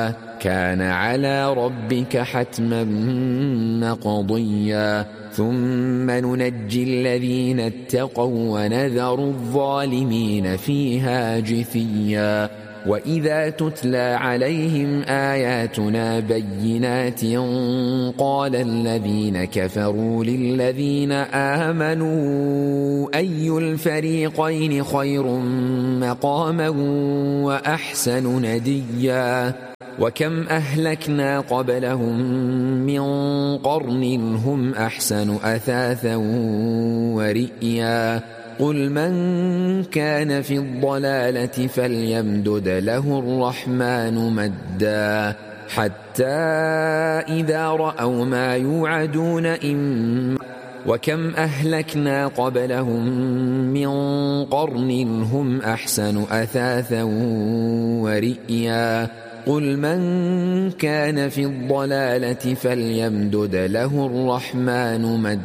كان على ربك حتما مقضيا ثم ننجي الذين اتقوا ونذر الظالمين فيها جثيا وإذا تتلى عليهم آياتنا بينات قال الذين كفروا للذين آمنوا أي الفريقين خير مقاما وأحسن نديا وكم أهلكنا قبلهم من قرن هم أحسن أثاثا ورئيا قل من كان في الضلالة فليمدد له الرحمن مدا حتى إذا رأوا ما يوعدون وكم أهلكنا قبلهم من قرن هم أحسن أثاثا ورئيا قل من كان في الضلالة فليمدد له الرحمن مدا